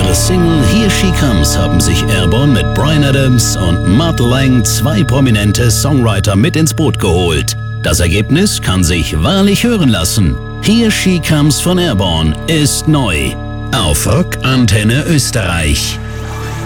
ihre Single Here She Comes haben sich Airborne mit Bryan Adams und Mutt Lange 2 prominente Songwriter mit ins Boot geholt. Das Ergebnis kann sich wahrlich hören lassen. Here She Comes von Airborne ist neu auf Rock Antenne Österreich.